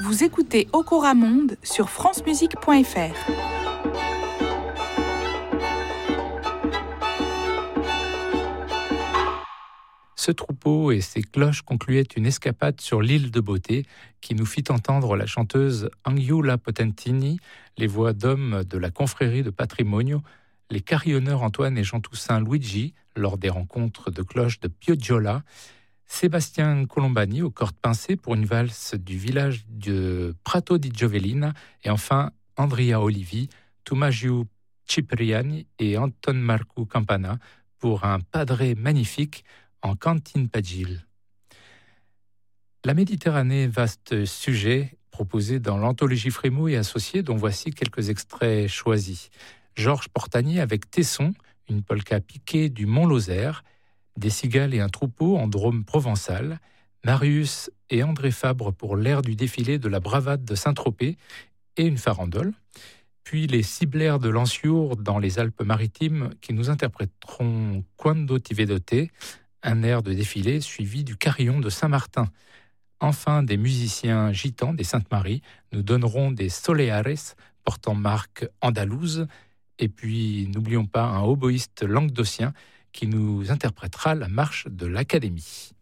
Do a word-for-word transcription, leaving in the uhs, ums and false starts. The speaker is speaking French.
Vous écoutez Okora Monde sur francemusique point f r. Ce troupeau et ses cloches concluaient une escapade sur l'île de Beauté qui nous fit entendre la chanteuse Angiula Potentini, les voix d'hommes de la confrérie de Patrimonio, les carillonneurs Antoine et Jean-Toussaint Luigi lors des rencontres de cloches de Piogiola, Sébastien Colombani aux cordes pincées pour une valse du village de Prato di Giovelina et enfin Andrea Olivi, Tommaso Cipriani et Anton Marco Campana pour un padré magnifique en Cantine Pagil. La Méditerranée, vaste sujet proposé dans l'anthologie Frémaux et Associés, dont voici quelques extraits choisis. Georges Portanier avec Tesson, une polka piquée du Mont-Lozère, des cigales et un troupeau en Drôme provençal, Marius et André Fabre pour l'air du défilé de la bravade de Saint-Tropez et une farandole, puis les Ciblaires de Lanciourt dans les Alpes-Maritimes qui nous interpréteront Quando ti vedo te, un air de défilé suivi du carillon de Saint-Martin. Enfin, des musiciens gitans des Saintes-Maries nous donneront des Soleares portant marque andalouse. Et puis, n'oublions pas un oboïste languedocien qui nous interprétera la marche de l'Académie.